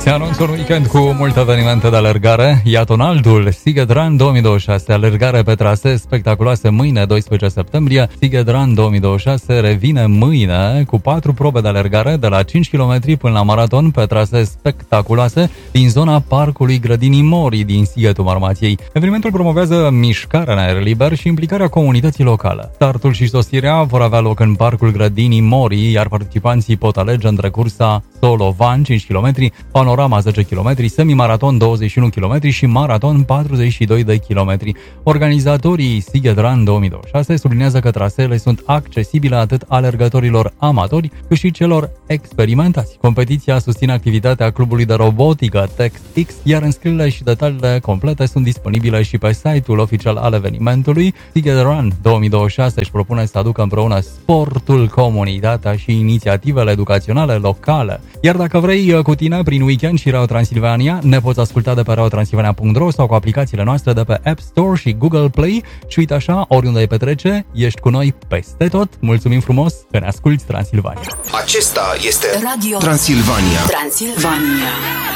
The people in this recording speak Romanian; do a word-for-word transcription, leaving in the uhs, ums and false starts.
Se anunță un weekend cu multe evenimente de alergare. Iată un altul, Szeged Run două mii douăzeci și șase, alergare pe trasee spectaculoase mâine, doisprezece septembrie. Szeged Run două mii douăzeci și șase revine mâine cu patru probe de alergare de la cinci kilometri până la maraton pe trasee spectaculoase din zona Parcului Grădinii Mori din Sighetul Marmației. Evenimentul promovează mișcarea în aer liber și implicarea comunității locale. Startul și sosirea vor avea loc în Parcul Grădinii Mori, iar participanții pot alege între cursa Solo Van cinci kilometri, Panorama zece kilometri, Semimaraton douăzeci și unu kilometri și Maraton patruzeci și doi de kilometri. Organizatorii Szeged Run două mii douăzeci și șase sublinează că traseele sunt accesibile atât alergătorilor amatori cât și celor experimentați. Competiția susține activitatea clubului de robotică TextX, iar înscrierile și detaliile complete sunt disponibile și pe site-ul oficial al evenimentului. Szeged Run două mii douăzeci și șase își propune să aducă împreună sportul, comunitatea și inițiativele educaționale locale. Iar dacă vrei cu tine prin weekend și Radio Transilvania, ne poți asculta de pe radio transilvania punct ro sau cu aplicațiile noastre de pe App Store și Google Play. Și uite așa, oriunde ai petrece, ești cu noi peste tot. Mulțumim frumos că ne asculti, Transilvania. Acesta este Radio Transilvania. Transilvania.